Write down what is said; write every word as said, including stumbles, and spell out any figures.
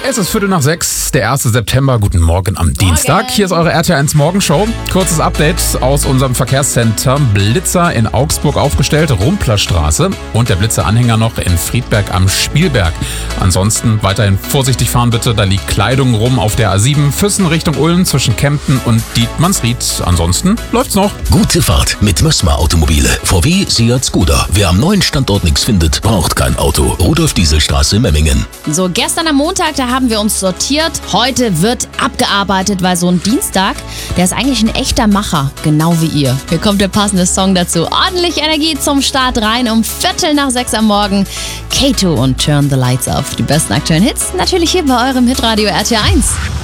Es ist Viertel nach sechs, der erste September. Guten Morgen am Dienstag. Hier ist eure R T L eins Morgenshow. Kurzes Update aus unserem Verkehrscenter. Blitzer in Augsburg aufgestellt, Rumplerstraße und der Blitzeranhänger noch in Friedberg am Spielberg. Ansonsten weiterhin vorsichtig fahren bitte. Da liegt Kleidung rum auf der A sieben, Füssen Richtung Ulm zwischen Kempten und Dietmannsried. Ansonsten läuft's noch. Gute Fahrt mit Mössmer Automobile. V W, Seat, Skoda. Wer am neuen Standort nichts findet, braucht kein Auto. Rudolf-Diesel-Straße, Memmingen. So, gestern am Montag, da haben wir uns sortiert. Heute wird abgearbeitet, weil so ein Dienstag, der ist eigentlich ein echter Macher, genau wie ihr. Hier kommt der passende Song dazu. Ordentlich Energie zum Start rein um Viertel nach sechs am Morgen. Kato und Turn the Lights Off. Die besten aktuellen Hits natürlich hier bei eurem Hitradio R T L eins.